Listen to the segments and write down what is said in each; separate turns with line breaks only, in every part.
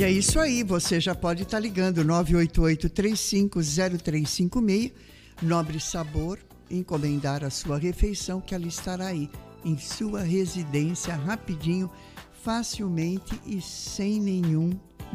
é isso aí, você já pode estar ligando 988-350356, Nobre Sabor, encomendar a sua refeição que ela estará aí em sua residência rapidinho, facilmente e sem nenhum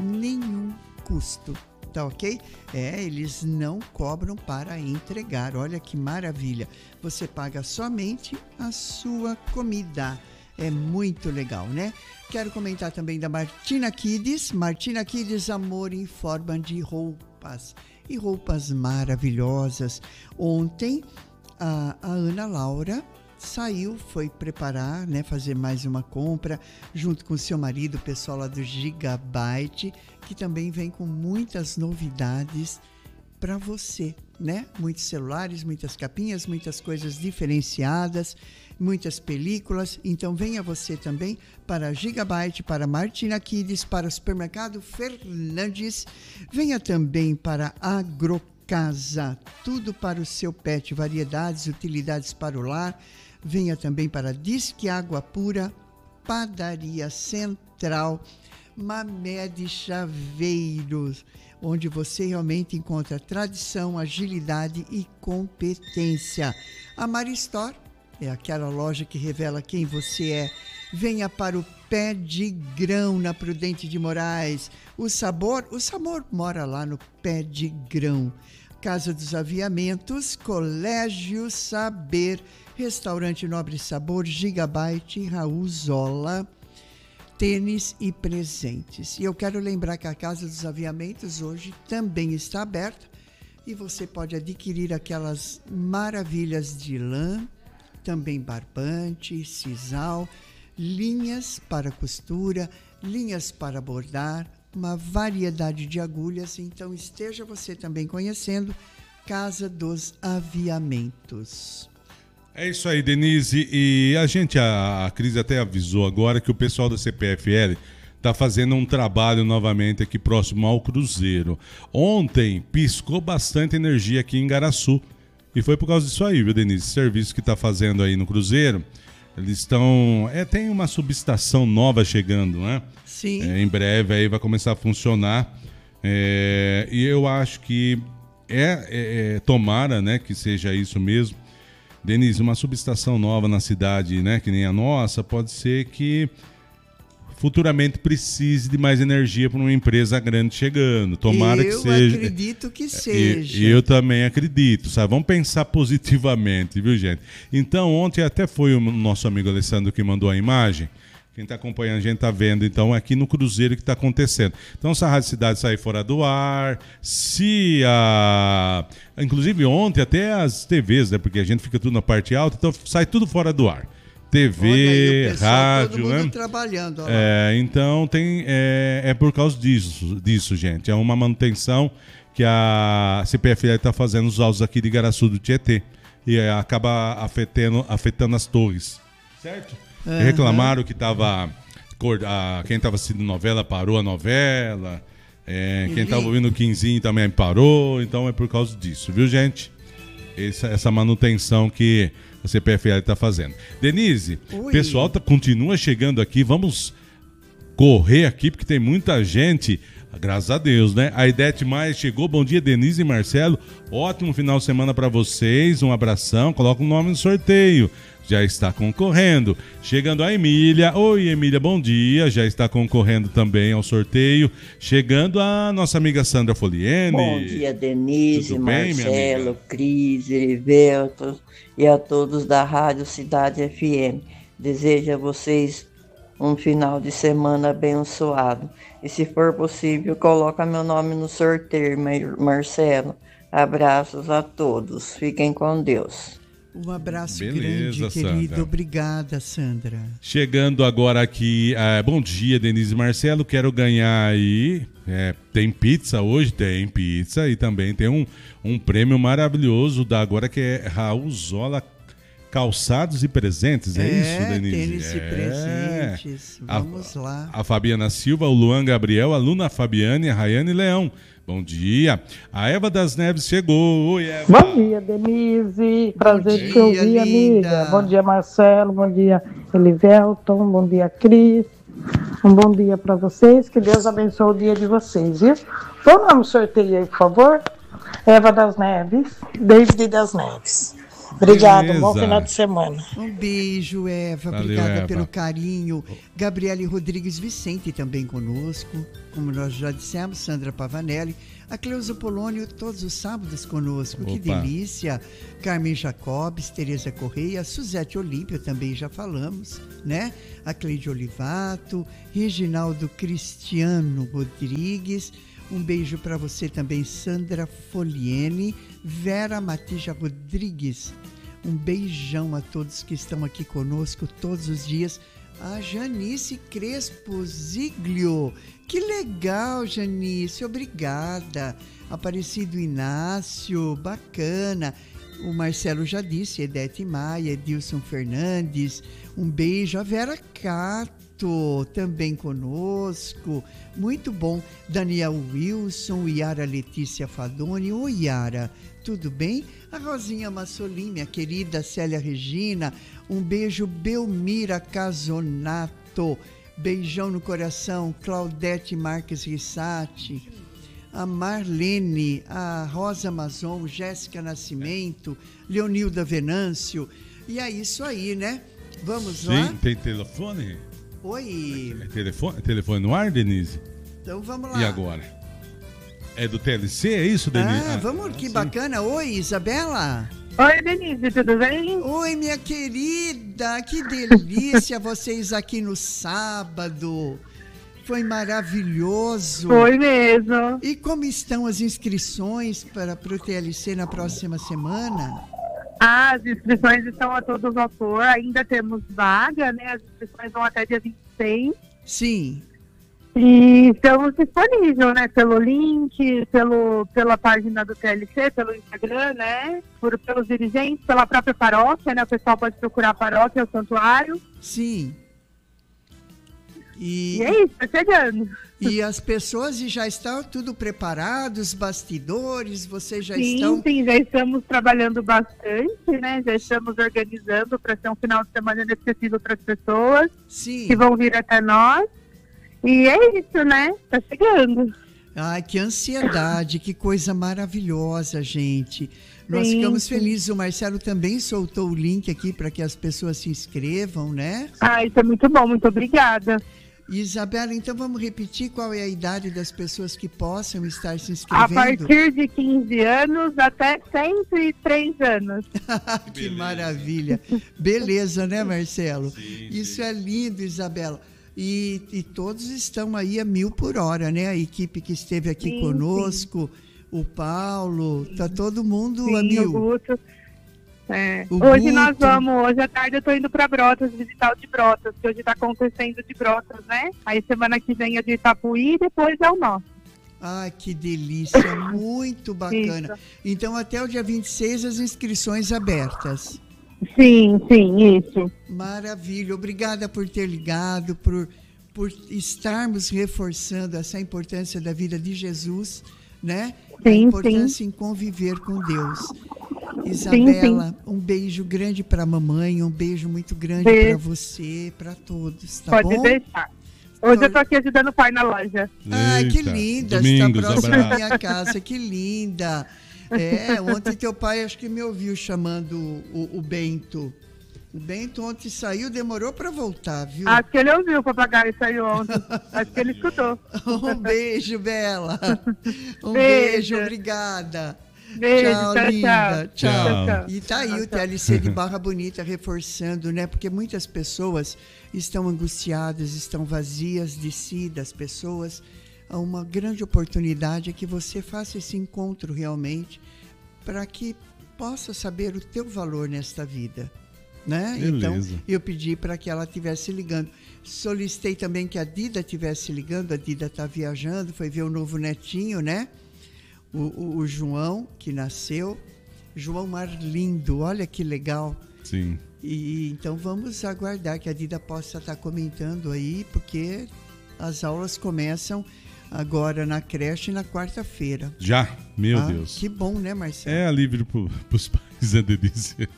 custo. Tá ok? Eles não cobram para entregar. Olha que maravilha. Você paga somente a sua comida. É muito legal, né? Quero comentar também da Martina Kids. Martina Kids, amor em forma de roupas. E roupas maravilhosas. Ontem, a Ana Laura saiu, foi preparar, né, fazer mais uma compra junto com seu marido, o pessoal lá do Gigabyte, que também vem com muitas novidades para você, né? Muitos celulares, muitas capinhas, muitas coisas diferenciadas, muitas películas. Então venha você também para Gigabyte, para Martina Kids, para o Supermercado Fernandes. Venha também para Agrocasa, tudo para o seu pet, variedades, utilidades para o lar. Venha também para Disque Água Pura, Padaria Central, Mamed Chaveiros, onde você realmente encontra tradição, agilidade e competência. A Maristore é aquela loja que revela quem você é. Venha para o Pé de Grão, na Prudente de Moraes. O sabor mora lá no Pé de Grão. Casa dos Aviamentos, Colégio Saber, Restaurante Nobre Sabor, Gigabyte, Raul Zola, tênis e presentes. E eu quero lembrar que a Casa dos Aviamentos hoje também está aberta e você pode adquirir aquelas maravilhas de lã, também barbante, sisal, linhas para costura, linhas para bordar, uma variedade de agulhas. Então esteja você também conhecendo Casa dos Aviamentos.
É isso aí, Denise. E a Cris até avisou agora que o pessoal da CPFL está fazendo um trabalho novamente aqui próximo ao Cruzeiro. Ontem piscou bastante energia aqui em Garaçu. E foi por causa disso aí, viu, Denise? Esse serviço que está fazendo aí no Cruzeiro, eles estão... tem uma subestação nova chegando, né?
Sim.
Em breve aí vai começar a funcionar. E eu acho que tomara, né, que seja isso mesmo. Denise, uma subestação nova na cidade, né, que nem a nossa, pode ser que futuramente precise de mais energia para uma empresa grande chegando. Tomara que seja.
Eu acredito que seja.
Eu também acredito, sabe? Vamos pensar positivamente, viu, gente? Então, ontem até foi o nosso amigo Alessandro que mandou a imagem. Quem está acompanhando a gente está vendo, então, aqui no Cruzeiro que está acontecendo. Então, se a Rádio Cidade sair fora do ar, inclusive ontem até as TVs, né? Porque a gente fica tudo na parte alta, então sai tudo fora do ar. TV,
aí, pessoal,
rádio,
todo mundo,
né?
Trabalhando.
Então é por causa disso, gente. É uma manutenção que a CPFL está fazendo nos autos aqui de Igaraçu do Tietê. E acaba afetando as torres. Certo?
Uhum.
Reclamaram que quem estava assistindo novela parou a novela. Quem estava ouvindo o Quinzinho também parou. Então é por causa disso, viu, gente? Essa manutenção que a CPFL está fazendo. Denise, o pessoal continua chegando aqui. Vamos correr aqui, porque tem muita gente. Graças a Deus, né? A Idete Maia chegou. Bom dia, Denise e Marcelo. Ótimo final de semana para vocês. Um abração. Coloca o nome no sorteio. Já está concorrendo. Chegando a Emília. Oi, Emília, bom dia. Já está concorrendo também ao sorteio. Chegando a nossa amiga Sandra Foliene.
Bom dia, Denise,
Tudo bem,
Marcelo, Cris, Erivelto e a todos da Rádio Cidade FM. Desejo a vocês um final de semana abençoado. E se for possível, coloca meu nome no sorteio, Marcelo. Abraços a todos. Fiquem com Deus.
Um abraço
Beleza,
grande, querido.
Sandra.
Obrigada, Sandra.
Chegando agora aqui, bom dia, Denise e Marcelo. Quero ganhar aí. Tem pizza hoje? Tem pizza. E também tem um prêmio maravilhoso da agora que é Raul Zola Calçados e Presentes. É isso, Denise?
Tênis e presentes. Vamos lá.
A Fabiana Silva, o Luan Gabriel, a Luna Fabiane, a Rayane Leão. Bom dia. A Eva das Neves chegou. Oi, Eva.
Bom dia, Denise. Prazer te ouvir, amiga. Bom dia, Marcelo. Bom dia, Elivelton. Bom dia, Cris. Um bom dia para vocês, que Deus abençoe o dia de vocês, viu? Vamos no sorteio aí, por favor? Eva das Neves, David das Neves. Obrigada,
Beleza.
bom final de semana.
Um beijo, Eva.
Valeu,
Obrigada
Eva.
pelo carinho. Gabriele Rodrigues Vicente também conosco. Como nós já dissemos, Sandra Pavanelli. A Cleusa Polônio, todos os sábados conosco. Que
Opa.
delícia. Carmen Jacobes, Tereza Correia, Suzete Olímpio, também já falamos, né? A Cleide Olivato, Reginaldo Cristiano Rodrigues. Um beijo para você também, Sandra Foliene, Vera Matija Rodrigues. Um beijão a todos que estão aqui conosco todos os dias. A Janice Crespo Ziglio. Que legal, Janice. Obrigada. Aparecido Inácio. Bacana. O Marcelo já disse. Edete Maia, Edilson Fernandes. Um beijo. A Vera Cato também conosco. Muito bom. Daniel Wilson, Yara Letícia Fadoni. Oi, Yara. Tudo bem? A Rosinha Massolim, minha querida Célia Regina. Um beijo, Belmira Casonato. Beijão no coração, Claudete Marques Rissati. A Marlene, a Rosa Amazon, Jéssica Nascimento, Leonilda Venâncio. E é isso aí, né? Vamos lá?
Sim, tem telefone?
Oi.
Telefone no ar, Denise?
Então vamos lá.
E agora? É do TLC, é isso, Denise?
Vamos, que
sim.
bacana. Oi, Isabela.
Oi, Denise, tudo bem?
Oi, minha querida, que delícia vocês aqui no sábado. Foi maravilhoso.
Foi mesmo.
E como estão as inscrições para o TLC na próxima semana?
As inscrições estão a todo vapor, ainda temos vaga, né? As inscrições vão até dia 26.
Sim.
E estamos disponíveis, né? Pelo link, pela página do TLC, pelo Instagram, né? Pelos dirigentes, pela própria paróquia, né? O pessoal pode procurar a paróquia, o santuário.
Sim.
E é isso, tá chegando.
E as pessoas já estão tudo preparados, os bastidores, vocês já
Sim,
estão...
sim, já estamos trabalhando bastante, né? Já estamos organizando para ser um final de semana inesquecível para as pessoas
Sim.
que vão vir até nós. E é isso, né? Tá chegando.
Ai, que ansiedade, que coisa maravilhosa, gente. Nós
Sim,
ficamos
sim.
felizes. O Marcelo também soltou o link aqui para que as pessoas se inscrevam, né?
Ah, isso é muito bom, muito obrigada.
Isabela, então vamos repetir qual é a idade das pessoas que possam estar se
A
inscrevendo?
partir de 15 anos até 103 anos.
Que maravilha. Beleza, né, Marcelo?
Sim,
Isso
sim.
é lindo, Isabela. E todos estão aí a 1000 por hora, né? A equipe que esteve aqui
Sim,
conosco, o Paulo, tá todo mundo a
Sim,
1000.
o Guto. É.
O
Hoje nós
Guto.
vamos, hoje à tarde eu tô indo para Brotas, visitar o de Brotas, que hoje tá acontecendo de Brotas, né? Aí semana que vem é de Itapuí e depois é o nosso.
Ai, que delícia, muito bacana.
Isso.
Então, até o dia 26, as inscrições abertas.
Sim, isso.
Maravilha, obrigada por ter ligado, por estarmos reforçando essa importância da vida de Jesus, né? A
Sim,
importância em conviver com Deus. Isabela, um beijo grande para a mamãe, um beijo muito grande para você, para todos, tá
Pode
bom?
deixar. Hoje eu tô aqui ajudando o pai na loja.
Ai, que
Eita,
linda,
Domingos,
está próxima da
abraço.
minha casa, que linda. Ontem teu pai acho que me ouviu chamando o Bento. O Bento ontem saiu, demorou para voltar, viu?
Acho que ele ouviu o papagaio saiu ontem. Acho que ele escutou.
Um beijo, Bela. Um
Beijo.
beijo, obrigada.
Beijo,
Tchau,
tchau,
linda.
tchau.
Tchau.
E tá aí
Tchau,
o TLC de Barra Bonita reforçando, né? Porque muitas pessoas estão angustiadas, estão vazias de si, das pessoas. Uma grande oportunidade é que você faça esse encontro realmente para que possa saber o teu valor nesta vida, né?
Beleza.
Então, eu pedi para que ela estivesse ligando. Solicitei também que a Dida estivesse ligando. A Dida está viajando, foi ver o novo netinho, né? O João, que nasceu. João Marlindo, olha que legal.
Sim.
E então vamos aguardar que a Dida possa estar comentando aí, porque as aulas começam agora na creche na quarta-feira.
Já? Meu Deus.
Que bom, né, Marcelo?
É alívio pros pais, né, Denise?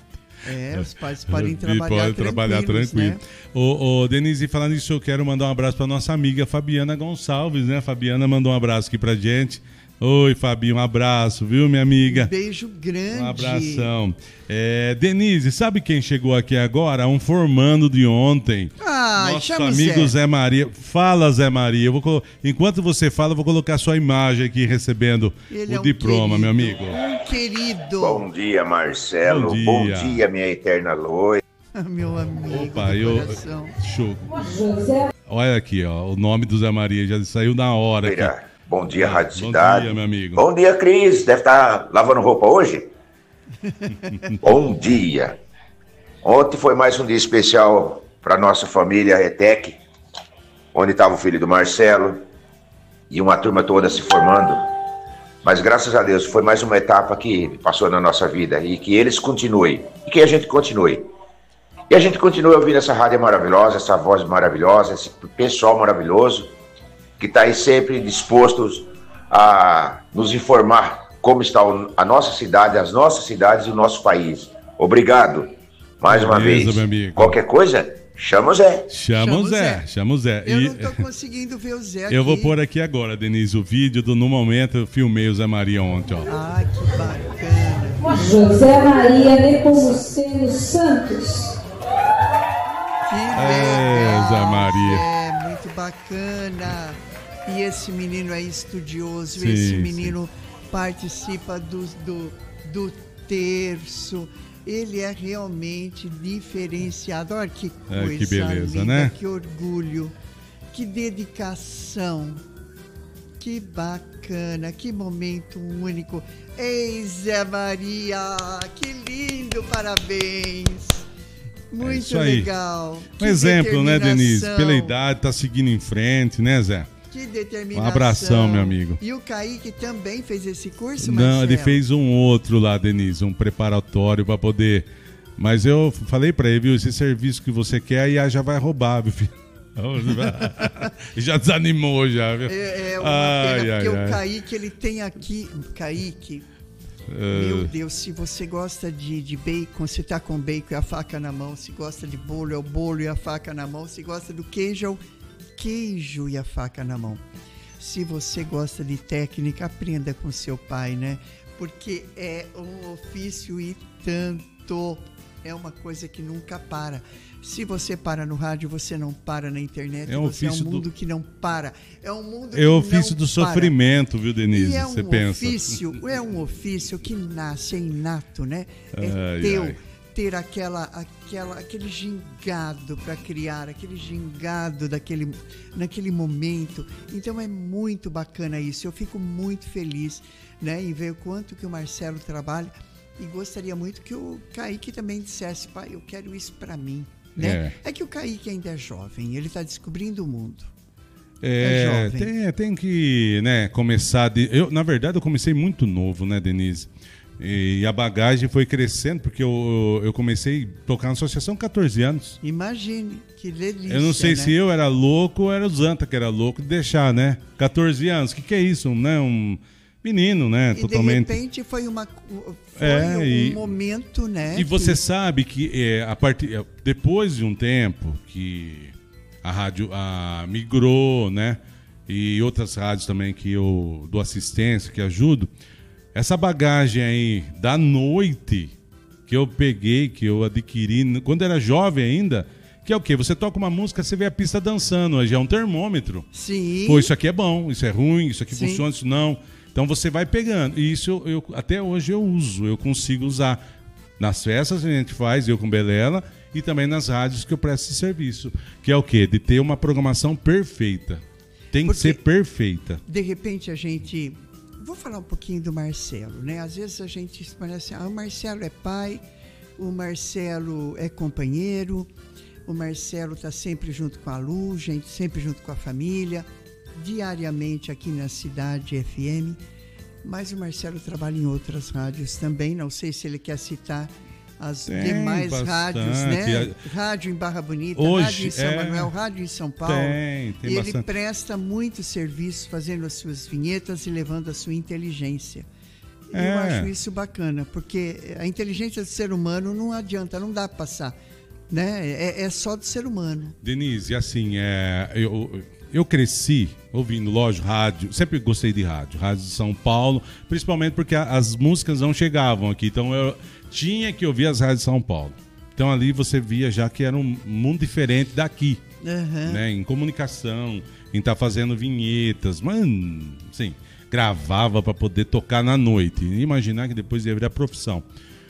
Os pais podem trabalhar tranquilo. Né?
Ô, Denise, falando nisso, eu quero mandar um abraço para nossa amiga Fabiana Gonçalves, né? A Fabiana mandou um abraço aqui pra gente. Oi, Fabi, um abraço, viu, minha amiga?
Um beijo grande.
Um abração. Denise, sabe quem chegou aqui agora? Um formando de ontem. Nosso amigo Zé Maria. Fala, Zé Maria. Enquanto você fala, eu vou colocar sua imagem aqui recebendo o diploma, meu amigo.
Um querido.
Bom dia, Marcelo. Bom dia, minha eterna loira.
Meu amigo.
Opa, show. Olha aqui, ó, o nome do Zé Maria já saiu na hora aqui.
Bom dia, Rádio Cidade.
Bom dia, meu amigo.
Bom dia, Cris. Deve estar lavando roupa hoje? Bom dia. Ontem foi mais um dia especial para nossa família ETEC, onde estava o filho do Marcelo e uma turma toda se formando. Mas graças a Deus foi mais uma etapa que passou na nossa vida e que eles continuem e que a gente continue. E a gente continue ouvindo essa rádio maravilhosa, essa voz maravilhosa, esse pessoal maravilhoso que está aí sempre dispostos a nos informar como está a nossa cidade, as nossas cidades e o nosso país. Obrigado, mais uma vez.
Meu amigo.
Qualquer coisa, chama o Zé.
Chama o Zé.
Eu não estou conseguindo ver o Zé aqui.
Eu vou pôr aqui agora, Denise, o vídeo No Momento. Eu filmei o Zé Maria ontem, ó.
Ai, que bacana.
José Maria Nepomuceno Santos.
Que legal.
Zé Maria.
Muito bacana. E esse menino é estudioso,
sim,
esse menino participa do terço. Ele é realmente diferenciado. Olha que coisa
que beleza,
linda,
né?
Que orgulho, que dedicação, que bacana, que momento único. Ei, Zé Maria, que lindo, parabéns. Muito legal.
Um exemplo, né, Denise? Pela idade, tá seguindo em frente, né, Zé?
Que determinação.
Um abração, meu amigo.
E o Kaique também fez esse curso, Marcelo?
Não, ele fez um outro lá, Denise, um preparatório para poder... Mas eu falei para ele, viu, esse serviço que você quer, aí já vai roubar, viu, filho? Já desanimou, já, viu?
É uma pena, porque o Kaique, ele tem aqui... Kaique, meu Deus, se você gosta de bacon, você tá com bacon e a faca na mão. Se gosta de bolo, é o bolo e a faca na mão. Se gosta do queijo, é o queijo e a faca na mão. Se você gosta de técnica, aprenda com seu pai, né? Porque é um ofício e tanto. É uma coisa que nunca para. Se você para no rádio, você não para na internet. É um mundo que não para. É um mundo que não para. É o ofício
do sofrimento, viu, Denise?
Você pensa. É um ofício que nasce, é inato, né? É teu. Ter aquele gingado para criar, aquele gingado naquele momento. Então é muito bacana isso. Eu fico muito feliz, né, em ver o quanto que o Marcelo trabalha e gostaria muito que o Kaique também dissesse, pai, eu quero isso para mim. Né? É que o Kaique ainda é jovem, ele está descobrindo o mundo. É jovem.
Tem que, né, começar... na verdade, eu comecei muito novo, né, Denise? E a bagagem foi crescendo, porque eu comecei a tocar na associação com 14 anos.
Imagine, que delícia.
Eu não sei, né, se eu era louco ou era o Zanta que era louco de deixar, né? 14 anos, o que é isso? Né? Um menino, né?
E
totalmente.
De repente foi um momento, né?
E você sabe que depois de um tempo que a rádio migrou, né? E outras rádios também que eu dou assistência, que ajudo. Essa bagagem aí da noite que eu peguei, que eu adquiri quando era jovem ainda, que é o quê? Você toca uma música, você vê a pista dançando, já é um termômetro.
Sim.
Pô, isso aqui é bom, isso é ruim, isso aqui funciona, isso não. Então você vai pegando. E isso eu até hoje eu uso, eu consigo usar nas festas que a gente faz, eu com Belela, e também nas rádios que eu presto esse serviço. Que é o quê? De ter uma programação perfeita. Tem que ser perfeita.
De repente a gente... Vou falar um pouquinho do Marcelo, né? Às vezes a gente parece assim, o Marcelo é pai, o Marcelo é companheiro, o Marcelo está sempre junto com a Lu, sempre junto com a família, diariamente aqui na Cidade FM, mas o Marcelo trabalha em outras rádios também, não sei se ele quer citar as demais rádios, né? Rádio em Barra Bonita, hoje, rádio em São Manuel, rádio em São Paulo.
Tem
ele
bastante.
Presta muito serviço fazendo as suas vinhetas e levando a sua inteligência. Eu acho isso bacana, porque a inteligência do ser humano não adianta, não dá para passar. Né? É só do ser humano.
Denise, assim, eu cresci ouvindo, lógico, rádio. Sempre gostei de rádio de São Paulo, principalmente porque as músicas não chegavam aqui. Então eu tinha que ouvir as rádios de São Paulo. Então ali você via já que era um mundo diferente daqui. Né? Em comunicação, em estar fazendo vinhetas. Mano, sim, gravava para poder tocar na noite. E imaginar que depois ia virar profissão.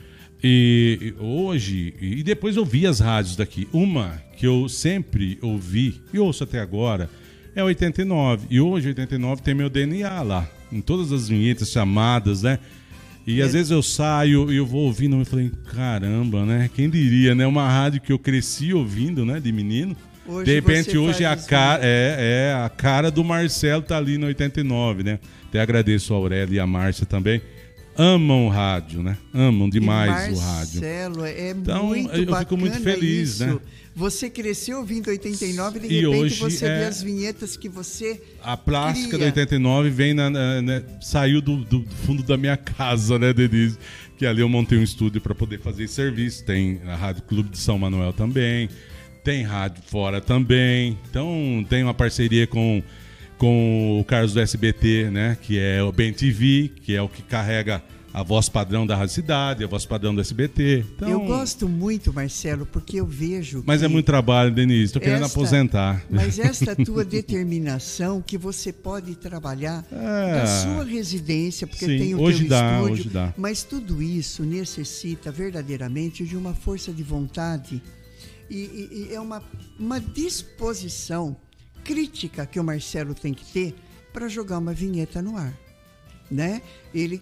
E hoje, e depois eu vi as rádios daqui. Uma que eu sempre ouvi, e ouço até agora, é 89. E hoje 89 tem meu DNA lá, em todas as vinhetas, chamadas, né? E às vezes eu saio e eu vou ouvindo e falei, caramba, né? Quem diria, né? Uma rádio que eu cresci ouvindo, né? De menino. Hoje, de repente, hoje a cara do Marcelo tá ali no 89, né? Até agradeço a Aurélia e a Márcia também. Amam o rádio, né? Amam demais o rádio.
Marcelo,
então,
muito
eu
bacana
fico muito feliz,
isso.
né?
Você cresceu ouvindo 89 e de repente hoje você vê as vinhetas que você
A plástica
cria.
do 89 vem saiu do fundo da minha casa, né, Denise? Que ali eu montei um estúdio para poder fazer esse serviço. Tem a Rádio Clube de São Manuel também. Tem rádio fora também. Então tem uma parceria com o Carlos do SBT, né? Que é o Ben TV, que é o que carrega a voz padrão da Rádio Cidade, a voz padrão do SBT. Então,
eu gosto muito, Marcelo, porque eu vejo
Mas é muito trabalho, Denise. Estou querendo aposentar.
Mas esta tua determinação que você pode trabalhar na sua residência, porque
sim,
tem o
hoje
teu
dá,
estúdio.
Hoje dá.
Mas tudo isso necessita verdadeiramente de uma força de vontade e é uma disposição crítica que o Marcelo tem que ter para jogar uma vinheta no ar, né? Ele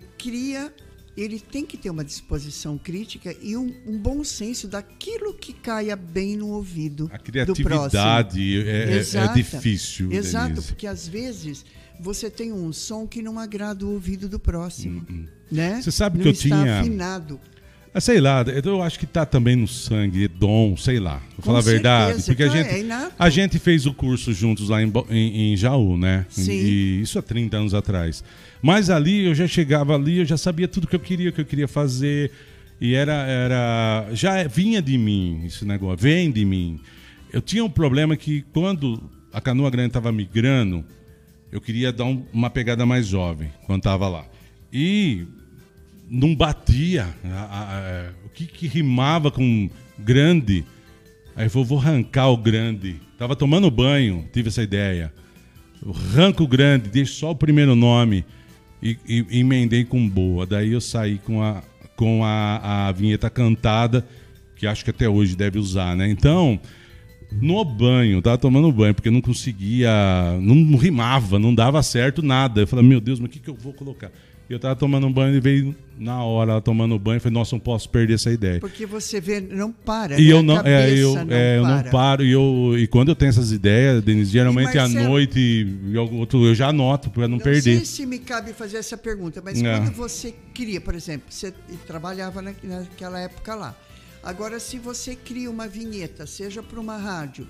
tem que ter uma disposição crítica e um bom senso daquilo que caia bem no ouvido do próximo.
A criatividade é difícil,
Exato,
Denise.
porque às vezes você tem um som que não agrada o ouvido do próximo, né?
Você sabe
não
que eu
está
tinha
afinado.
Sei lá, eu acho que tá também no sangue, dom, sei lá. Vou falar a verdade. Porque a gente fez o curso juntos lá em Jaú, né?
Sim.
E isso há 30 anos atrás. Mas ali, eu já chegava ali, eu já sabia tudo que eu queria fazer. E já vinha de mim esse negócio, vem de mim. Eu tinha um problema que quando a Canoa Grande estava migrando, eu queria dar uma pegada mais jovem, quando estava lá. E não batia. O que rimava com grande? Aí eu falei, vou arrancar o grande. Tava tomando banho, tive essa ideia. Eu arranco o grande, deixo só o primeiro nome e emendei com boa. Daí eu saí com a vinheta cantada, que acho que até hoje deve usar, né? Então, no banho, tava tomando banho, porque não conseguia, não rimava, não dava certo nada. Eu falei, meu Deus, mas o que eu vou colocar? Eu tava tomando um banho e veio na hora, ela tomando banho, eu falei, nossa, não posso perder essa ideia.
Porque você vê, não para,
e
né?
eu não paro, e quando eu tenho essas ideias, Denise, geralmente à noite eu já anoto para não perder.
Não sei se me cabe fazer essa pergunta, mas quando você cria, por exemplo, você trabalhava naquela época lá. Agora, se você cria uma vinheta, seja para uma rádio,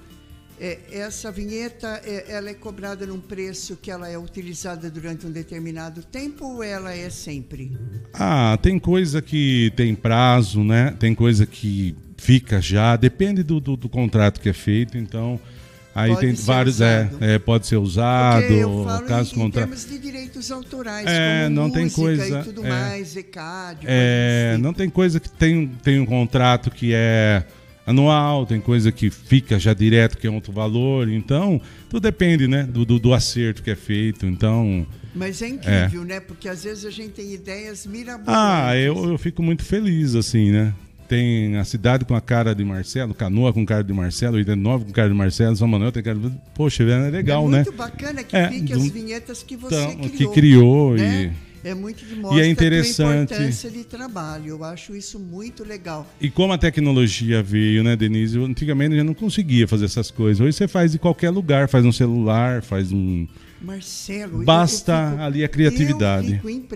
essa vinheta ela é cobrada num preço que ela é utilizada durante um determinado tempo ou ela é sempre?
Tem coisa que tem prazo, né? Tem coisa que fica já, depende do contrato que é feito, então aí tem vários, pode ser usado.
Porque eu falo
caso
em termos de direitos autorais, como
não
música
tem coisa,
e tudo mais, ECAD.
Não tem coisa que tem um contrato que é anual, tem coisa que fica já direto, que é outro valor, então tudo depende, né, do acerto que é feito, então...
Mas é incrível, né, porque às vezes a gente tem ideias mirabolantes.
Eu fico muito feliz, assim, né, tem a cidade com a cara de Marcelo, Canoa com cara de Marcelo, 89 com cara de Marcelo, São Manuel tem cara de... Poxa, é legal, né?
É muito bacana que fique as vinhetas que você
criou,
né? É muito de mostra
e é interessante
a importância de trabalho. Eu acho isso muito legal.
E como a tecnologia veio, né, Denise? Antigamente eu não conseguia fazer essas coisas. Hoje você faz de qualquer lugar, faz um celular, faz um...
Marcelo,
basta ali a criatividade.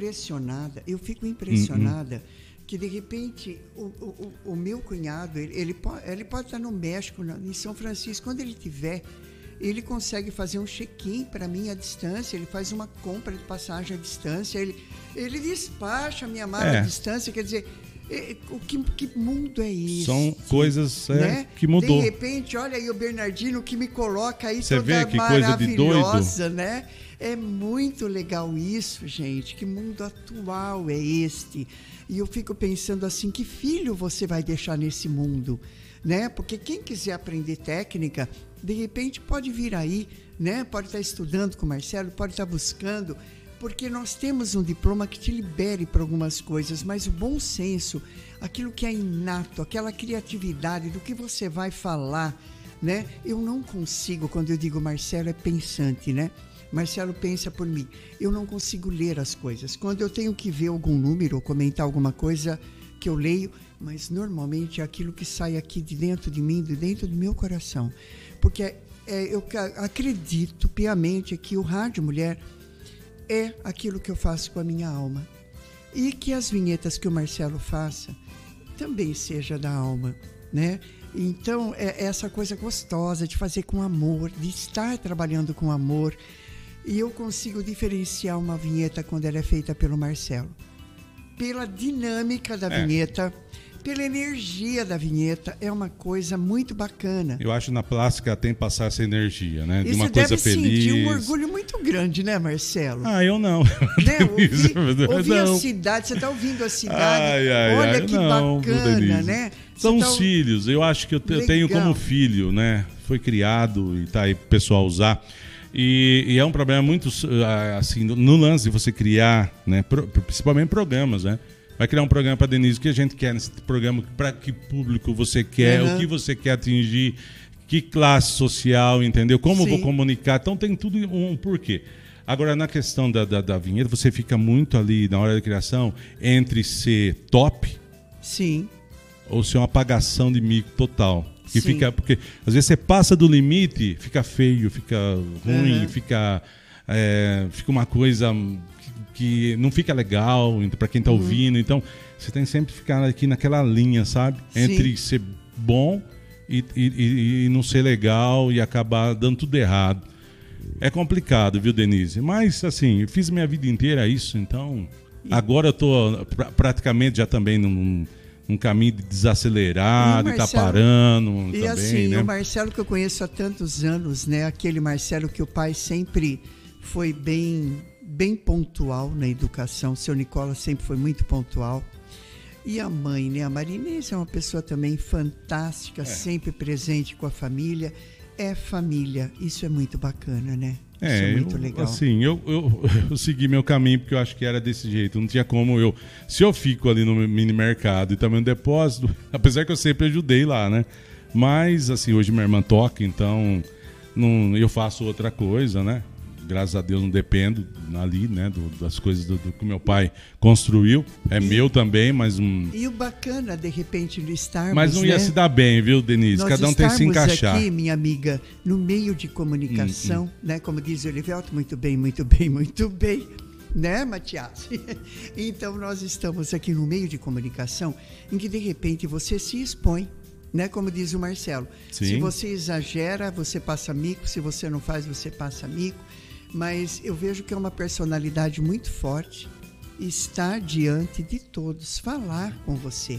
Eu fico impressionada que de repente o meu cunhado, ele pode estar no México, em São Francisco, quando ele tiver ele consegue fazer um check-in para mim à distância, ele faz uma compra de passagem à distância, ele despacha a minha mala à distância, quer dizer, que mundo é esse?
São coisas
né?
que mudou.
De repente, olha aí o Bernardino que me coloca aí
Você
toda
vê que coisa de
maravilhosa,
doido?
né? É muito legal isso, gente. Que mundo atual é este? E eu fico pensando assim, que filho você vai deixar nesse mundo, né? Porque quem quiser aprender técnica, de repente pode vir aí, né? Pode estar estudando com o Marcelo, pode estar buscando, porque nós temos um diploma que te libere para algumas coisas, mas o bom senso, aquilo que é inato, aquela criatividade do que você vai falar, né? Eu não consigo, quando eu digo Marcelo é pensante, né? Marcelo pensa por mim. Eu não consigo ler as coisas. Quando eu tenho que ver algum número ou comentar alguma coisa que eu leio, mas normalmente é aquilo que sai aqui de dentro de mim, de dentro do meu coração. Porque eu acredito piamente que o Rádio Mulher é aquilo que eu faço com a minha alma. E que as vinhetas que o Marcelo faça também seja da alma, né? Então, é essa coisa gostosa de fazer com amor, de estar trabalhando com amor. E eu consigo diferenciar uma vinheta quando ela é feita pelo Marcelo. Pela dinâmica da vinheta, pela energia da vinheta, é uma coisa muito bacana.
Eu acho que na plástica tem que passar essa energia, né? De
Isso
uma coisa
deve
feliz.
sentir um orgulho muito grande, né, Marcelo?
Eu não.
Né? Ouvir a cidade, você está ouvindo a cidade. Olha que bacana, né?
São os filhos. Eu acho que eu tenho como filho, né? Foi criado e tá aí pro pessoal usar. E é um problema muito, assim, no lance de você criar, né? Principalmente programas, né? Vai criar um programa para Denise, o que a gente quer nesse programa, para que público você quer, o que você quer atingir, que classe social, entendeu? Como eu vou comunicar. Então tem tudo um porquê. Agora, na questão da vinheta, você fica muito ali, na hora da criação, entre ser top ou ser uma apagação de mico total. Que fica, porque às vezes você passa do limite, fica feio, fica ruim, fica uma coisa que não fica legal para quem está ouvindo. Então, você tem que sempre ficar aqui naquela linha, sabe? Entre ser bom e não ser legal e acabar dando tudo errado. É complicado, viu, Denise? Mas, assim, eu fiz minha vida inteira isso, então agora eu estou praticamente já também num caminho de desacelerar, de estar parando.
E também, assim, né? O Marcelo que eu conheço há tantos anos, né? Aquele Marcelo que o pai sempre foi bem pontual na educação. Seu Nicola sempre foi muito pontual. E a mãe, né? A Marinês é uma pessoa também fantástica, sempre presente com a família. É família, isso é muito bacana, né? Isso é muito legal.
Assim, eu segui meu caminho porque eu acho que era desse jeito. Não tinha como se eu fico ali no mini mercado e também no depósito, apesar que eu sempre ajudei lá, né? Mas, assim, hoje minha irmã toca, então eu faço outra coisa, né? Graças a Deus não dependo ali, né, das coisas do que meu pai construiu. Meu também, mas...
E o bacana, de repente, de estarmos...
Mas não ia se dar bem, viu, Denise?
Nós
cada um tem que se encaixar.
Aqui, minha amiga, no meio de comunicação, né? Como diz o Olivelto, muito bem, muito bem, muito bem. Né, Matias? Então, nós estamos aqui no meio de comunicação em que, de repente, você se expõe. Né? Como diz o Marcelo. Se você exagera, você passa mico. Se você não faz, você passa mico. Mas eu vejo que é uma personalidade muito forte estar diante de todos, falar com você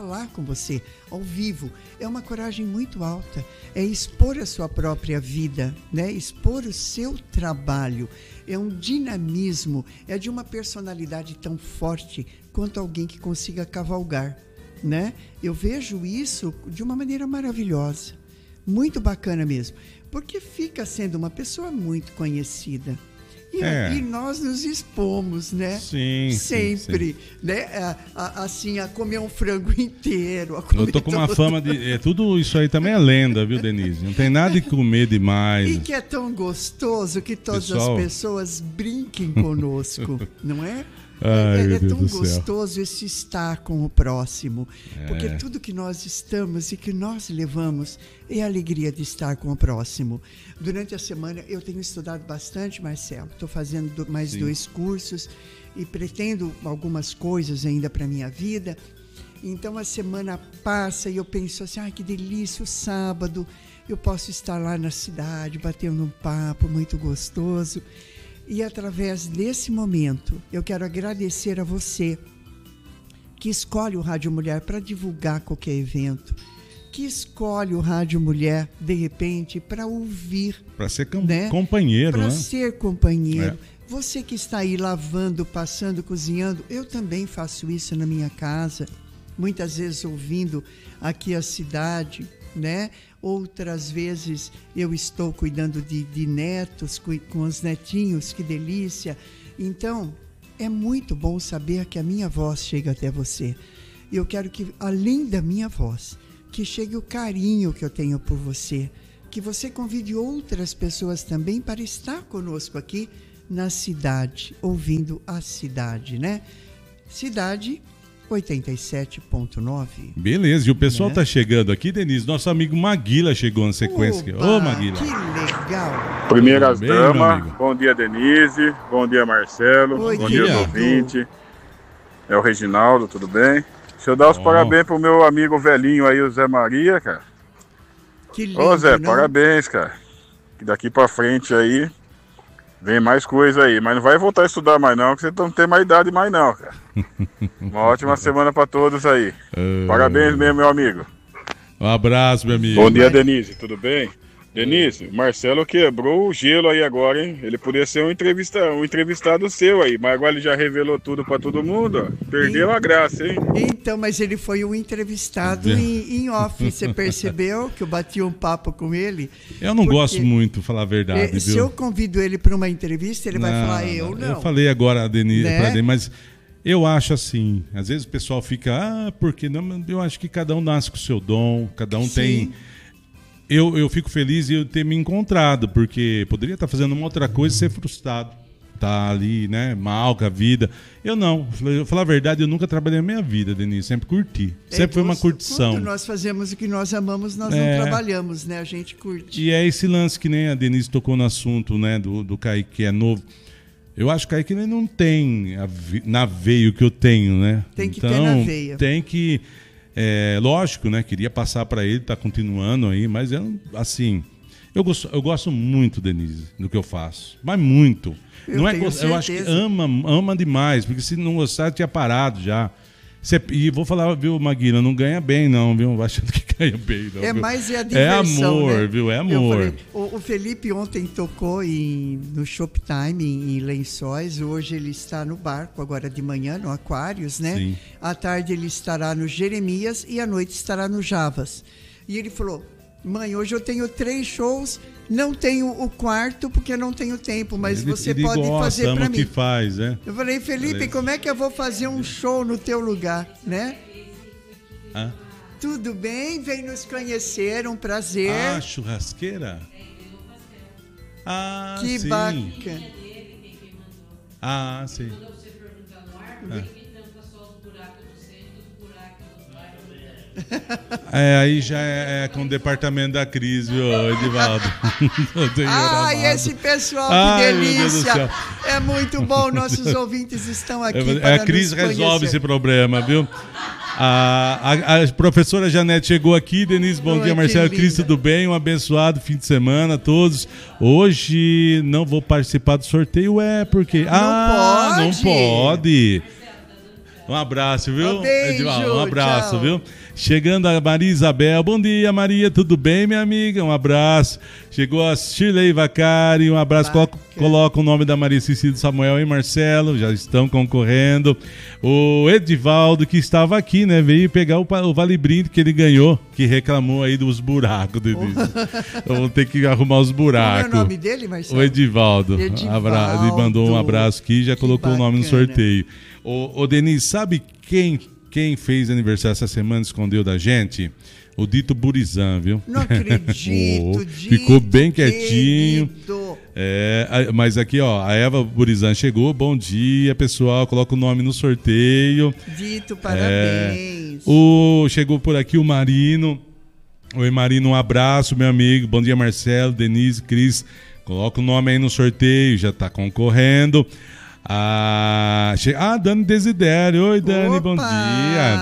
ao vivo. É uma coragem muito alta, é expor a sua própria vida, né? Expor o seu trabalho. É um dinamismo, é de uma personalidade tão forte quanto alguém que consiga cavalgar, né? Eu vejo isso de uma maneira maravilhosa, muito bacana mesmo. Porque fica sendo uma pessoa muito conhecida. E nós nos expomos, né? Sempre. Né? Assim, a comer um frango inteiro.
Eu tô com uma fama de... tudo isso aí também é lenda, viu, Denise? Não tem nada de comer demais.
E que é tão gostoso que todas as pessoas brinquem conosco, não é? É tão gostoso esse estar com o próximo, porque tudo que nós estamos e que nós levamos é a alegria de estar com o próximo. Durante a semana eu tenho estudado bastante, Marcelo, estou fazendo mais 2 cursos e pretendo algumas coisas ainda para a minha vida. Então a semana passa e eu penso assim, que delícia o sábado, eu posso estar lá na cidade, batendo um papo muito gostoso. E através desse momento, eu quero agradecer a você que escolhe o Rádio Mulher para divulgar qualquer evento, que escolhe o Rádio Mulher, de repente, para ouvir.
Para ser
né?
companheiro,
Para
né?
ser companheiro.
É.
Você que está aí lavando, passando, cozinhando, eu também faço isso na minha casa, muitas vezes ouvindo aqui a cidade, né? Outras vezes eu estou cuidando de netos, com os netinhos, que delícia. Então, é muito bom saber que a minha voz chega até você. E eu quero que, além da minha voz, que chegue o carinho que eu tenho por você, que você convide outras pessoas também para estar conosco aqui na cidade, ouvindo a cidade, né? Cidade 87.9.
Beleza, e o pessoal tá chegando aqui, Denise. Nosso amigo Maguila chegou na sequência. Ô, Maguila.
Que legal.
Primeiras
Bem,
damas, bom dia, Denise. Bom dia, Marcelo.
Oi,
bom dia,
querido.
ouvinte. É o Reginaldo, tudo bem? Deixa eu dar os parabéns pro meu amigo velhinho aí, o Zé Maria, cara.
Que lindo,
Ô, Zé,
não?
parabéns, cara. Que daqui pra frente aí vem mais coisa aí. Mas não vai voltar a estudar mais não, que você não tem mais idade mais não, cara. Uma ótima semana pra todos aí. Parabéns mesmo, meu amigo.
Um abraço, meu amigo.
Bom dia, Denise, tudo bem? Denise, o Marcelo quebrou o gelo aí agora, hein? Ele podia ser um entrevistado seu aí, mas agora ele já revelou tudo pra todo mundo, ó. Perdeu a graça, hein?
Então, mas ele foi um entrevistado em off. Você percebeu que eu bati um papo com ele?
Eu não
Porque,
gosto muito, falar a verdade,
se
viu?
eu convido ele para uma entrevista, ele vai falar, eu não.
Eu falei agora a Denise,
Né?
pra Denise, mas eu acho assim, às vezes o pessoal fica, porque não, eu acho que cada um nasce com o seu dom, cada um
Sim.
tem. Eu fico feliz de eu ter me encontrado, porque poderia estar fazendo uma outra coisa e ser frustrado. Tá ali, né, mal com a vida. Eu não, eu falar a verdade, eu nunca trabalhei na minha vida, Denise, sempre curti. Sempre foi uma curtição.
Quando nós fazemos o que nós amamos, nós não trabalhamos, né? A gente curte.
E é esse lance que nem a Denise tocou no assunto, né, do Kaique, que é novo. Eu acho que Kaique não tem na veia o que eu tenho, né?
Tem que
então,
ter na veia.
Tem que... lógico, né? Queria passar para ele, tá continuando aí, mas eu gosto muito, Denise, do que eu faço. Mas muito.
Eu tenho
eu acho que
certeza.
ama demais, porque se não gostar, tinha parado já. E vou falar, viu, Maguila, não ganha bem, não, viu? Achando que ganha bem, não.
É
viu?
mais a diversão,
amor,
né?
viu? É
Eu
amor.
falei, o Felipe ontem tocou no Shoptime, em Lençóis. Hoje ele está no barco, agora de manhã, no Aquários, né?
Sim.
À tarde ele estará no Jeremias e à noite estará no Javas. E ele falou, mãe, hoje eu tenho 3 shows, não tenho o quarto porque não tenho tempo, mas você pode fazer para
ama o
mim.
que faz, né?
Eu falei, Felipe, como é que eu vou fazer um show no teu lugar, né?
Ah,
Tudo bem, vem nos conhecer, um prazer.
churrasqueira? Ah,
Que
sim.
bacana.
Ah, sim. Aí já é com o departamento da Cris, viu, Edivaldo?
Ai, esse pessoal, que
Ai, meu Deus do
delícia!
céu.
É muito bom, nossos ouvintes estão aqui
A Cris
nos
resolve
conhecer.
esse problema, viu? A professora Janete chegou aqui. Denise, bom
Oi,
dia, Marcelo.
que
Cris,
linda.
tudo bem? Um abençoado fim de semana a todos. Hoje não vou participar do sorteio, porque... não
pode.
pode. Um abraço, viu?
Um beijo,
Edivaldo, um abraço,
tchau.
viu? Chegando a Maria Isabel. Bom dia, Maria. Tudo bem, minha amiga? Um abraço. Chegou a Shirley Vacari. Um abraço. Coloca o nome da Maria Cecília Samuel e Marcelo. Já estão concorrendo. O Edivaldo, que estava aqui, né? Veio pegar o Vale Brinde que ele ganhou, que reclamou aí dos buracos, Denise. Eu vou ter que arrumar os buracos.
Qual é o nome dele, Marcelo?
O Edivaldo.
Edivaldo.
Ele mandou um abraço aqui e já
Que
colocou o nome no
bacana.
sorteio. Ô Denise, sabe quem fez aniversário essa semana e escondeu da gente? O Dito Burizan, viu?
Não acredito,
Ficou bem
Dito,
quietinho.
querido.
Mas aqui, ó, a Eva Burizan chegou. Bom dia, pessoal. Coloca o nome no sorteio.
Dito, parabéns.
Chegou por aqui o Marino. Oi, Marino, um abraço, meu amigo. Bom dia, Marcelo, Denise, Cris. Coloca o nome aí no sorteio, já tá concorrendo. Dani Desidério. Oi, Dani,
Opa!
bom dia.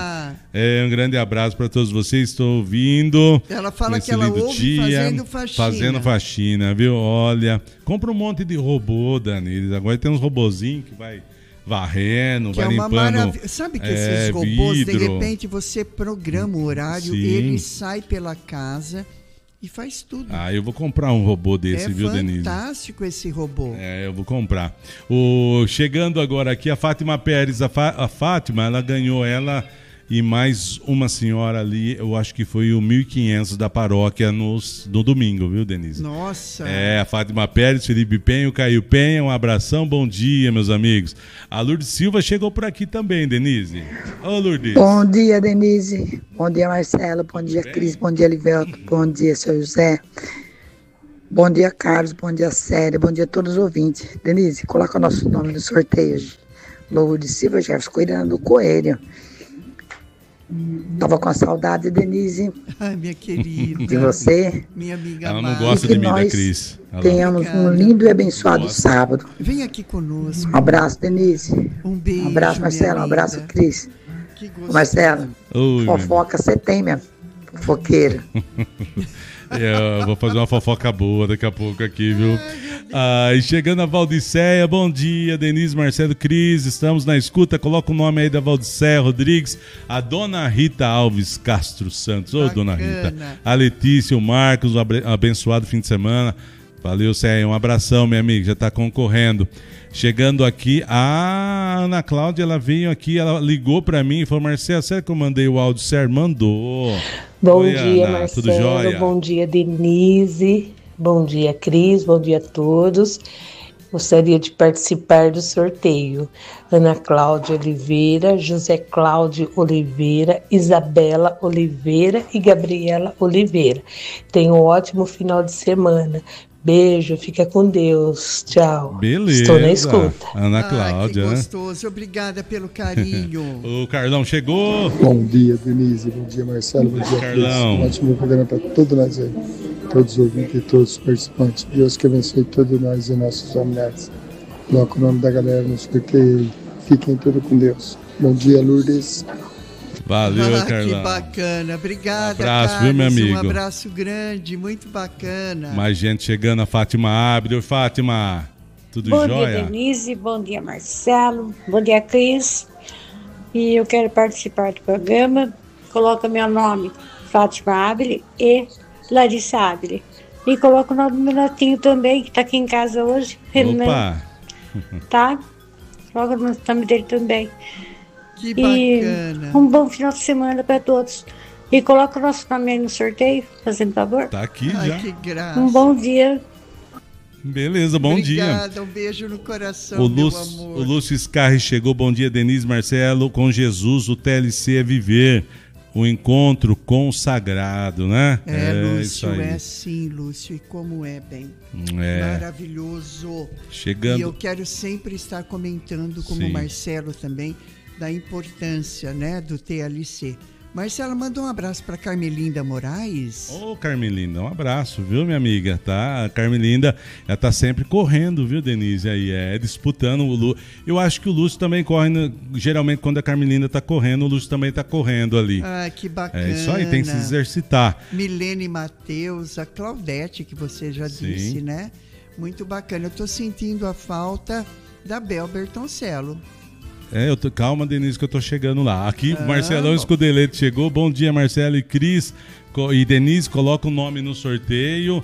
Um grande abraço para todos vocês, estou ouvindo.
Ela fala que ela ouve fazendo faxina.
Fazendo faxina, viu? Olha, compra um monte de robô, Danilo. Agora tem uns robozinhos que vai varrendo, vai limpando.
Sabe que esses robôs,
vidro.
de repente, você programa o horário, ele sai pela casa e faz tudo.
Eu vou comprar um robô desse, viu, Denise?
É fantástico esse robô.
Eu vou comprar. Chegando agora aqui, a Fátima Pérez. A Fátima, ela ganhou e mais uma senhora ali, eu acho que foi o 1.500 da paróquia no domingo, viu, Denise?
Nossa!
A Fátima Pérez, Felipe Penha, o Caio Penha, um abração, bom dia, meus amigos. A Lourdes Silva chegou por aqui também, Denise. Ô, Lourdes.
Bom dia, Denise. Bom dia, Marcelo. Bom dia, Cris. Bom dia, Livelto. Bom dia, seu José. Bom dia, Carlos. Bom dia, Célia. Bom dia a todos os ouvintes. Denise, coloca o nosso nome no sorteio. Lourdes Silva, Jefferson Coelho do Coelho. Tava com a saudade, Denise.
Ai, minha querida.
De você.
Minha amiga.
Ela não gosta de mim, da Cris.
Tenhamos um lindo e abençoado sábado.
Vem aqui conosco.
Um abraço, Denise.
Um beijo.
Um abraço, Marcelo. Um abraço, Cris.
Que gostoso.
Marcelo, fofoca você tem mesmo. Fofoqueira.
Eu vou fazer uma fofoca boa daqui a pouco aqui, viu? E chegando a Valdiceia, bom dia, Denise, Marcelo, Cris, estamos na escuta, coloca o nome aí da Valdiceia Rodrigues, a dona Rita Alves Castro Santos, dona Rita, a Letícia, o Marcos, um abençoado fim de semana, valeu, Ceia, um abração, minha amiga, já tá concorrendo. Chegando aqui, a Ana Cláudia, ela veio aqui, ela ligou pra mim e falou, Marcelo, será que eu mandei o áudio certo? Mandou.
Bom dia, Ana, Marcelo, tudo jóia? Bom dia, Denise, bom dia, Cris, bom dia a todos. Gostaria de participar do sorteio. Ana Cláudia Oliveira, José Cláudio Oliveira, Isabela Oliveira e Gabriela Oliveira. Tenham um ótimo final de semana. Beijo, fica com Deus. Tchau.
Beleza.
Estou na escuta.
Ana Cláudia.
Que gostoso. Obrigada pelo carinho.
O Carlão chegou.
Bom dia, Denise. Bom dia, Marcelo. Bom dia,
Carlão.
Um ótimo programa para todos nós aí. Todos os ouvintes e todos os participantes. Deus que abençoe todos nós e nossos familiares. Coloca o nome da galera no sorteio. Fiquem todos com Deus. Bom dia, Lourdes.
Valeu, Carlão.
Que bacana. Obrigada,
abraço,
Carlos.
viu, meu amigo?
Um abraço grande, muito bacana.
Mais gente chegando, a Fátima Abre. Oi, Fátima. Tudo jóia?
Bom dia, Denise. Bom dia, Marcelo. Bom dia, Cris. E eu quero participar do programa. Coloca meu nome, Fátima Abre e Larissa Abre. E coloca o nome do meu netinho também, que está aqui em casa hoje.
Opa!
Tá? Coloca o nome dele também.
Que bacana.
E um bom final de semana para todos. E coloca o nosso nome aí no sorteio, fazendo favor.
Tá aqui
já.
Que
graça.
Um bom dia.
Beleza, bom dia.
Obrigada, um beijo no coração, meu amor.
O Lúcio Scarri chegou. Bom dia, Denise, Marcelo. Com Jesus, o TLC é viver. O encontro consagrado, né?
Lúcio,
isso aí.
É sim, Lúcio. E como é, bem. Maravilhoso.
Chegando.
E eu quero sempre estar comentando, como o Marcelo também, da importância, né, do TLC. Marcelo, manda um abraço para Carmelinda Moraes.
Ô, Carmelinda, um abraço, viu, minha amiga? Tá? A Carmelinda, ela tá sempre correndo, viu, Denise? Aí, disputando o Lúcio. Eu acho que o Lúcio também corre, geralmente quando a Carmelinda tá correndo, o Lúcio também tá correndo ali.
Que bacana.
É isso aí, tem que se exercitar.
Milene Matheus, a Claudete, que você já disse, né? Muito bacana. Eu tô sentindo a falta da Bel Bertoncello.
Calma, Denise, que eu tô chegando lá. Aqui, Marcelão Escudelete chegou. Bom dia, Marcelo e Cris. E Denise, coloca o nome no sorteio.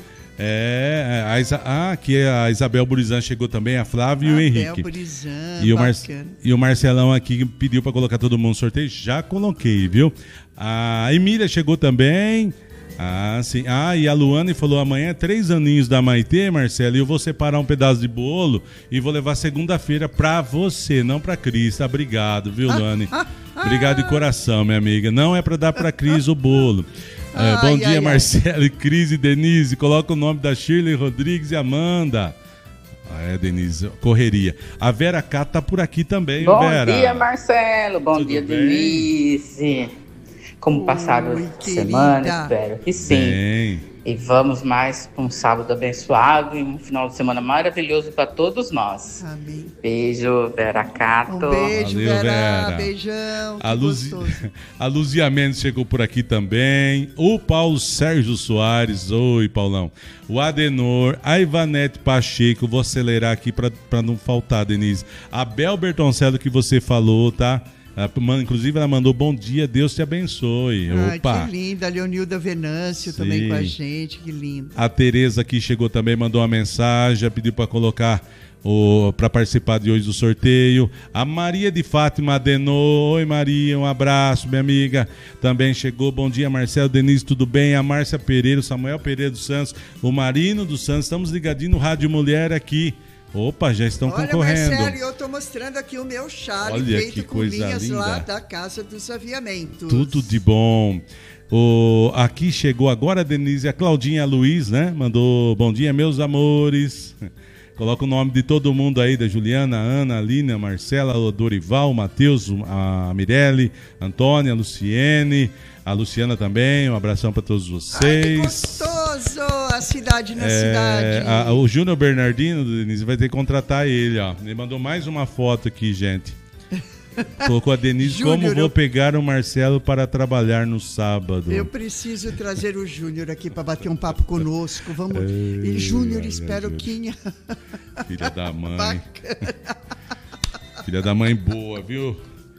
Aqui a Isabel Burizan chegou também, a Flávia e o Henrique.
Burizan,
e o Marcelão aqui pediu para colocar todo mundo no sorteio. Já coloquei, viu? A Emília chegou também. Sim. E a Luane falou, amanhã é 3 aninhos da Maitê, Marcelo, e eu vou separar um pedaço de bolo e vou levar segunda-feira pra você, não pra Cris, tá? Obrigado, viu, Luane? Obrigado de coração, minha amiga. Não é pra dar pra Cris o bolo. Bom dia, Marcelo, e Cris e Denise. Coloca o nome da Shirley Rodrigues e Amanda. Denise, correria. A Vera K tá por aqui também, Vera.
Bom dia, Marcelo. Bom dia, Denise. Como passaram a semana, espero que sim. E vamos mais para um sábado abençoado e um final de semana maravilhoso para todos nós.
Amém.
Beijo, Vera Cato.
Um beijo,
Valeu,
Vera.
Vera.
Beijão.
A Luzia Mendes chegou por aqui também. O Paulo Sérgio Soares. Oi, Paulão. O Adenor. A Ivanete Pacheco. Vou acelerar aqui para não faltar, Denise. A Bel Bertoncello que você falou, tá? Inclusive ela mandou bom dia, Deus te abençoe.
Ai,
opa.
que linda, a Leonilda Venâncio
Sim.
também com a gente, que lindo.
A Tereza aqui chegou também, mandou uma mensagem, pediu para colocar para participar de hoje do sorteio. A Maria de Fátima Adenor. Oi, Maria, um abraço, minha amiga. Também chegou, bom dia, Marcelo, Denise, tudo bem? A Márcia Pereira, o Samuel Pereira dos Santos, o Marino dos Santos, estamos ligadinhos no Rádio Mulher aqui. Opa, já estão concorrendo.
Olha, Marcelo, eu estou mostrando aqui o meu chale feito com linhas linda. Lá da Casa dos Aviamentos.
Tudo de bom. Aqui chegou agora a Denise, a Claudinha Luiz, né? Mandou bom dia, meus amores. Coloca o nome de todo mundo aí, da Juliana, Ana, Alina, Marcela, Dorival, Matheus, a Mirelle, Antônia, a Luciene, a Luciana também, um abração para todos vocês.
Ai, que gostoso, a cidade na cidade.
O Júnior Bernardino, Denise, vai ter que contratar ele, ó. Ele mandou mais uma foto aqui, gente. Colocou a Denise, Júnior, como vou pegar o Marcelo para trabalhar no sábado.
Eu preciso trazer o Júnior aqui para bater um papo conosco. Vamos. E Júnior, espero que...
Filha da mãe. Filha da mãe boa, viu?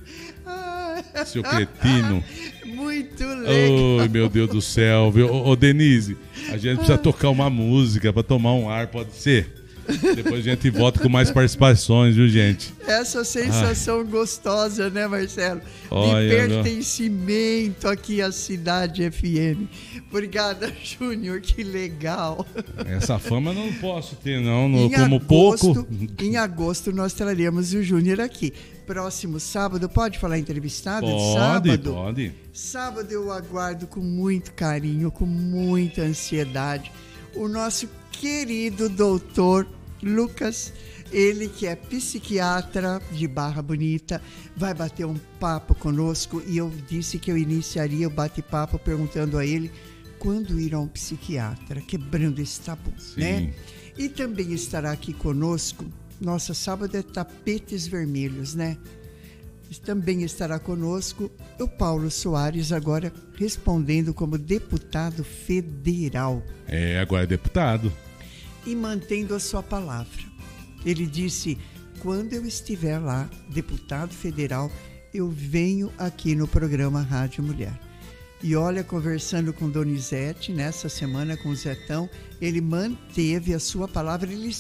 Seu cretino.
Muito legal.
Oi, meu Deus do céu, viu? Ô, Denise, a gente precisa tocar uma música para tomar um ar, pode ser? Depois a gente volta com mais participações, viu, gente?
Essa sensação gostosa, né, Marcelo? De pertencimento aqui à Cidade FM. Obrigada, Júnior, que legal.
Essa fama eu não posso ter, não. Como pouco.
Em agosto nós traremos o Júnior aqui. Próximo sábado, pode falar entrevistado? Sábado?
Pode.
Sábado eu aguardo com muito carinho, com muita ansiedade, o nosso querido doutor Lucas, ele que é psiquiatra de Barra Bonita, vai bater um papo conosco e eu disse que eu iniciaria o bate-papo perguntando a ele quando ir a um psiquiatra, quebrando esse tabu, né? E também estará aqui conosco, nossa, sábado é tapetes vermelhos, né? Também estará conosco o Paulo Soares, agora respondendo como deputado federal.
Agora é deputado.
E mantendo a sua palavra. Ele disse, quando eu estiver lá, deputado federal, eu venho aqui no programa Rádio Mulher. E olha, conversando com Donizete, nessa semana com o Zetão, ele manteve a sua palavra, ele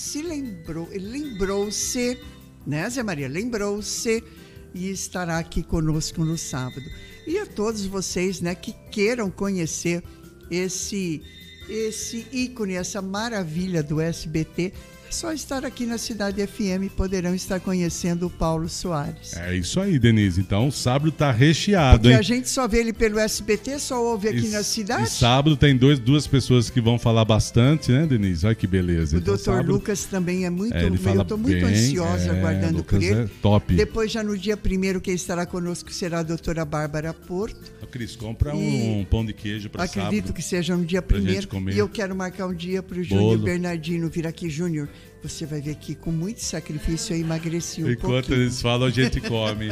lembrou-se, né, Zé Maria? Lembrou-se e estará aqui conosco no sábado. E a todos vocês, né, que queiram conhecer esse ícone, essa maravilha do SBT, é só estar aqui na Cidade FM e poderão estar conhecendo o Paulo Soares.
É isso aí, Denise. Então, sábado tá recheado,
porque
hein?
a gente só vê ele pelo SBT, só ouve aqui na cidade.
E sábado tem duas pessoas que vão falar bastante, né, Denise? Olha que beleza.
O
então,
doutor Lucas também é muito...
ele fala
eu estou muito
bem,
ansiosa aguardando
Lucas
por ele.
É top.
Depois, já no dia 1º, quem estará conosco será a doutora Bárbara Porto.
A Cris, compra um pão de queijo para sábado.
Acredito que seja no dia 1º. E eu quero marcar um dia para o Júnior Bernardino vir aqui. Júnior, você vai ver que com muito sacrifício eu emagreci um pouquinho.
Enquanto eles falam, a gente come.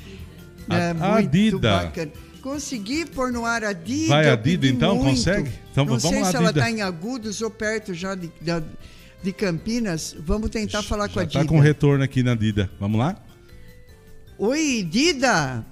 Muito
Dida.
bacana. Consegui pôr no ar a Dida.
Vai a Dida então?
Muito.
Consegue? Então,
não
vamos
sei
lá,
se ela
Dida.
está em Agudos ou perto já de Campinas. Vamos tentar falar com a Dida.
Está com retorno aqui na Dida. Vamos lá?
Oi, Dida.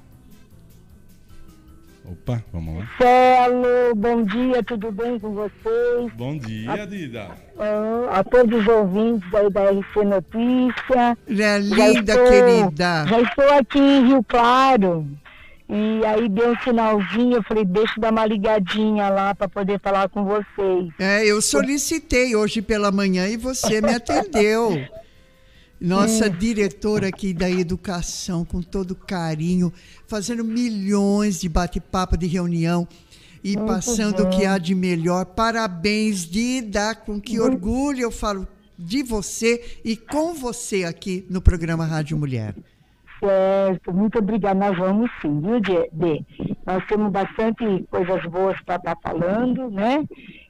Opa, vamos lá.
Marcelo, bom dia, tudo bem com vocês?
Bom dia, Dida.
A todos os ouvintes aí da RC Notícia.
Linda, querida.
Já estou aqui em Rio Claro. E aí deu um sinalzinho, eu falei, deixa eu dar uma ligadinha lá para poder falar com vocês.
Eu solicitei hoje pela manhã e você me atendeu. Nossa diretora aqui da educação, com todo carinho, fazendo milhões de bate-papo, de reunião e muito passando o que há de melhor. Parabéns, Dida, com que orgulho eu falo de você e com você aqui no programa Rádio Mulher.
Certo, muito obrigada. Nós vamos sim, viu, Dê? Nós temos bastante coisas boas para estar falando, né?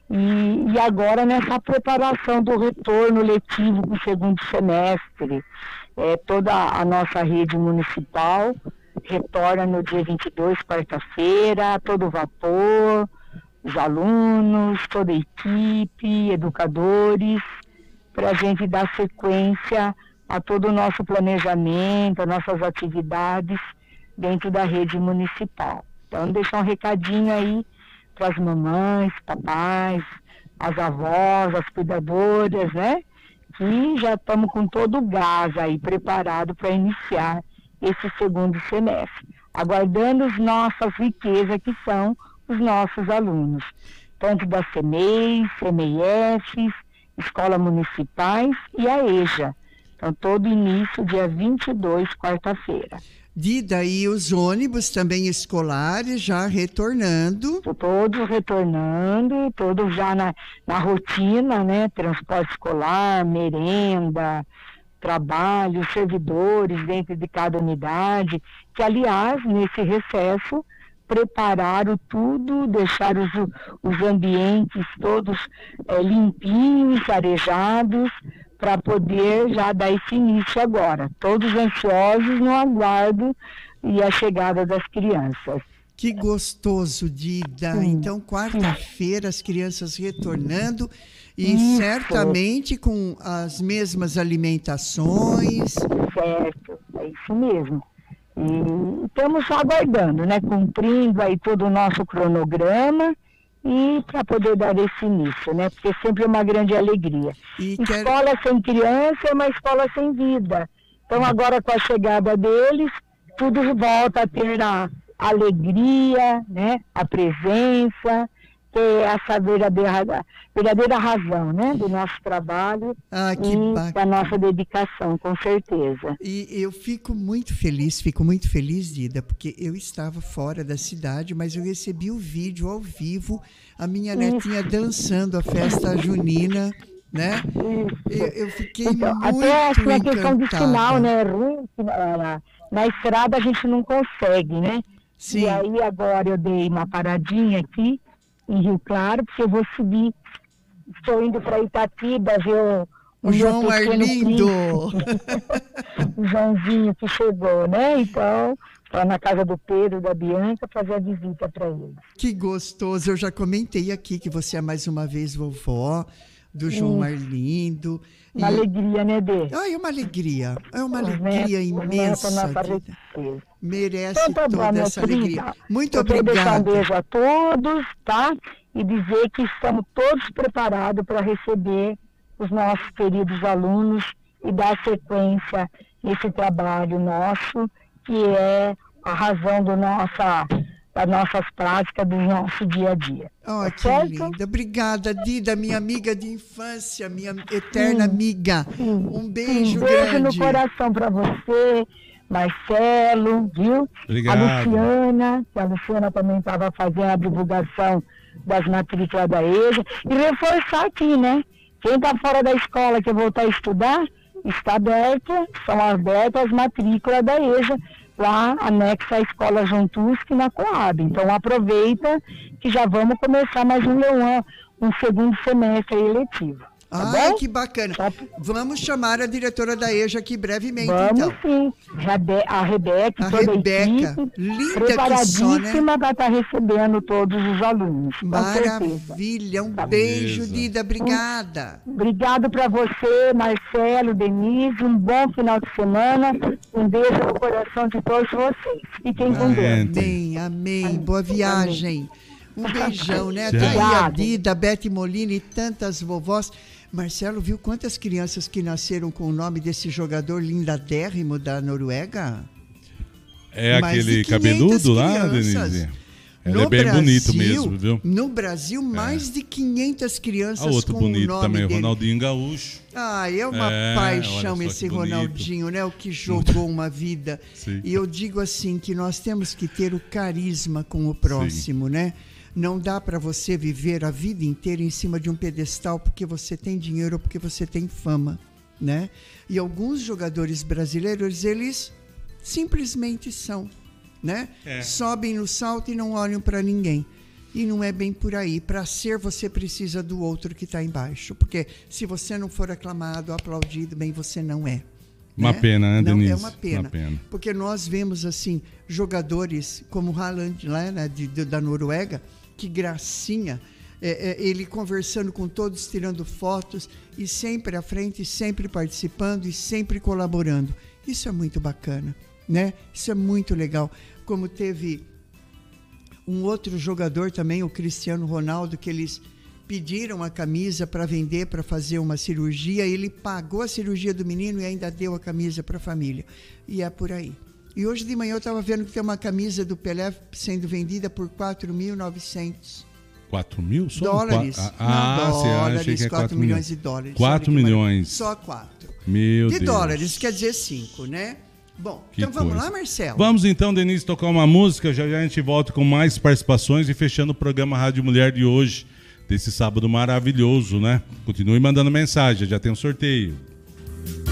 E agora nessa preparação do retorno letivo do segundo semestre, toda a nossa rede municipal retorna no dia 22, quarta-feira, todo vapor, os alunos, toda a equipe, educadores, para a gente dar sequência a todo o nosso planejamento, as nossas atividades dentro da rede municipal. Então, deixar um recadinho aí para as mamães, papais, as avós, as cuidadoras, né? Que já estamos com todo o gás aí preparado para iniciar esse segundo semestre, aguardando as nossas riquezas, que são os nossos alunos, tanto da CEMEI, CEMEIFs, escolas municipais e a EJA. Então, todo início, dia 22, quarta-feira.
Dida, e os ônibus também escolares já retornando?
Todos retornando, todos já na rotina, né? Transporte escolar, merenda, trabalho, servidores dentro de cada unidade, que, aliás, nesse recesso, prepararam tudo, deixaram os ambientes todos limpinhos, arejados, para poder já dar esse início agora. Todos ansiosos no aguardo e a chegada das crianças.
Que gostoso, Dida. Então, quarta-feira, as crianças retornando e certamente com as mesmas alimentações.
Certo, é isso mesmo. E estamos aguardando, né? Cumprindo aí todo o nosso cronograma e para poder dar esse início, né? Porque sempre é uma grande alegria. Escola sem criança é uma escola sem vida. Então, agora com a chegada deles, tudo volta a ter a alegria, né? A presença, ter essa verdadeira razão, né? Do nosso trabalho e da nossa dedicação, com certeza.
E eu fico muito feliz, Dida, porque eu estava fora da cidade, mas eu recebi o vídeo ao vivo, a minha netinha dançando a festa junina, né? Eu fiquei então, muito
até assim, a
encantada.
Questão de sinal, né? Ruim, na estrada a gente não consegue, né?
Sim.
E aí agora eu dei uma paradinha aqui em Rio Claro, porque eu vou subir. Estou indo para Itatiba ver
o João Arlindo.
O Joãozinho que chegou, né? Então, para na casa do Pedro, da Bianca, fazer a visita para ele.
Que gostoso. Eu já comentei aqui que você é mais uma vez vovó do João Arlindo.
Uma alegria, né, Dê?
É uma alegria. É uma alegria imensa. Merece então, toda essa alegria. Muito obrigada.
Eu deixar um beijo a todos, tá? E dizer que estamos todos preparados para receber os nossos queridos alunos e dar sequência nesse trabalho nosso, que é a razão das nossas práticas, do nosso dia a dia.
Oh, que linda. Obrigada, Dida, minha amiga de infância, minha eterna amiga. Um beijo grande.
Um beijo no coração para você, Marcelo, viu?
Obrigado.
A Luciana também estava fazendo a divulgação das matrículas da EJA. E reforçar aqui, né? Quem está fora da escola quer voltar a estudar, são abertas as matrículas da EJA, lá anexa à Escola João Tusque, na Coab. Então aproveita que já vamos começar mais um segundo semestre eletivo.
Tá que bacana. Vamos chamar a diretora da EJA aqui brevemente,
vamos, sim. A Rebeca, toda a equipe,
linda
preparadíssima para estar recebendo todos os alunos.
Maravilha. Um beijo, Dida. Obrigada.
Obrigado para você, Marcelo, Denise. Um bom final de semana. Um beijo no coração de todos vocês. Fiquem com Deus.
Amém. Boa viagem. Um beijão, né? Tá aí a Dida, a Beth Molina e tantas vovós. Marcelo, viu quantas crianças que nasceram com o nome desse jogador lindadérrimo da Noruega?
É aquele cabeludo lá, Denise? Ele é bem bonito mesmo, viu?
No Brasil, mais de 500 crianças
outro
com
bonito
o nome
também,
dele.
Ronaldinho Gaúcho.
É uma paixão esse Ronaldinho, né? O que jogou uma vida.
Sim.
E eu digo assim, que nós temos que ter o carisma com o próximo, né? Não dá para você viver a vida inteira em cima de um pedestal porque você tem dinheiro ou porque você tem fama, né? E alguns jogadores brasileiros, eles simplesmente são, né? Sobem no salto e não olham para ninguém. E não é bem por aí. Para ser, você precisa do outro que está embaixo. Porque se você não for aclamado, aplaudido, bem, você não é.
Uma pena, né, Denise?
Não, é uma pena. Porque nós vemos, assim, jogadores como o Haaland, lá, né, da Noruega, que gracinha, ele conversando com todos, tirando fotos, e sempre à frente, sempre participando e sempre colaborando. Isso é muito bacana, né? Isso é muito legal. Como teve um outro jogador também, o Cristiano Ronaldo, que eles pediram a camisa para vender, para fazer uma cirurgia, ele pagou a cirurgia do menino e ainda deu a camisa para a família. E é por aí. E hoje de manhã eu estava vendo que tem uma camisa do Pelé sendo vendida por 4.900
4.000? Só
dólares.
Dólares,
4 milhões de dólares.
4 milhões.
Só 4.
Meu
de
Deus.
dólares, quer dizer 5, né? Bom,
que
então vamos
coisa.
lá, Marcelo?
Vamos então, Denise, tocar uma música. Já a gente volta com mais participações e fechando o programa Rádio Mulher de hoje, desse sábado maravilhoso, né? Continue mandando mensagem, já tem um sorteio.